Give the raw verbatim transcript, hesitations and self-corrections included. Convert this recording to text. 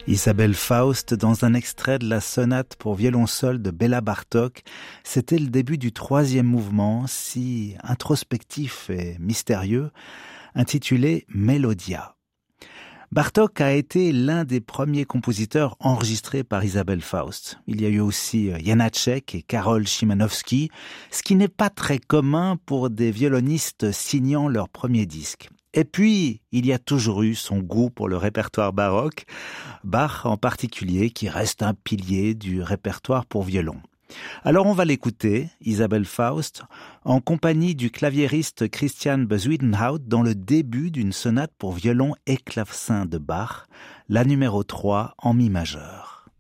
Isabelle Faust dans un extrait de la sonate pour violoncelle de Béla Bartók. C'était le début du troisième mouvement, si introspectif et mystérieux, intitulé Melodia. Bartók a été l'un des premiers compositeurs enregistrés par Isabelle Faust. Il y a eu aussi Janáček et Karol Szymanowski, ce qui n'est pas très commun pour des violonistes signant leur premier disque. Et puis, il y a toujours eu son goût pour le répertoire baroque, Bach en particulier, qui reste un pilier du répertoire pour violon. Alors on va l'écouter, Isabelle Faust, en compagnie du claviériste Christian Bezuidenhout dans le début d'une sonate pour violon et clavecin de Bach, la numéro trois en mi majeur.